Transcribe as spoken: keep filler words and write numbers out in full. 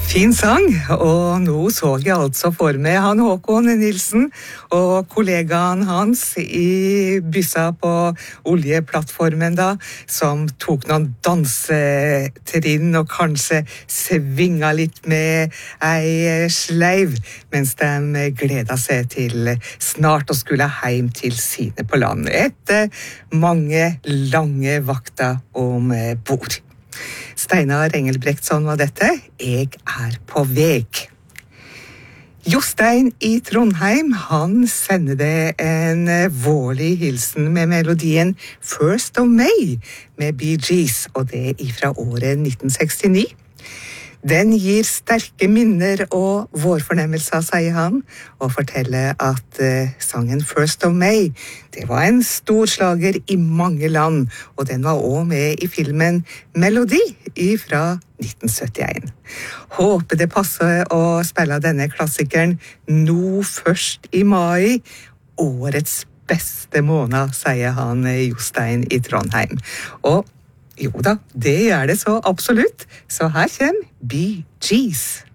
Fin sang, og nå så jeg altså for meg han Håkon Nilsen og kollegaen hans i byssa på oljeplattformen da, som tok noen dansetrinn og kanskje svinga litt med ei sleiv, mens de gleda seg til snart å skulle heim til sine på land, etter mange lange vakter om bord. Steinar Engelbrektsson var dette. Jeg er på veg. Jostein i Trondheim, han sender det en vårlig hilsen med melodien First of May med Bee Gees, og det er fra året nitten sekstini. Den gir sterke minner og vårfornemmelser, sier han, og forteller at uh, sangen First of May, det var en storslager i mange land, og den var også med i filmen Melodi fra nitten syttien. Håper det passer å spille denne klassikeren nå først i mai, årets beste måned, sier han Jostein i Trondheim. Og jo da, det er det så absolutt. Så her kommer Bee Gees.